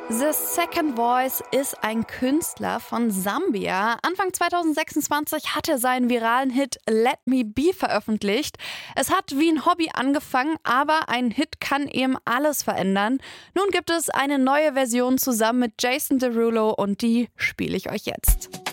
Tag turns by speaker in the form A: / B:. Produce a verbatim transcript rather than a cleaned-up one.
A: The Second Voice ist ein Künstler von Sambia. Anfang zwanzig sechsundzwanzig hat er seinen viralen Hit Let Me Be veröffentlicht. Es hat wie ein Hobby angefangen, aber ein Hit kann eben alles verändern. Nun gibt es eine neue Version zusammen mit Jason Derulo und die spiele ich euch jetzt.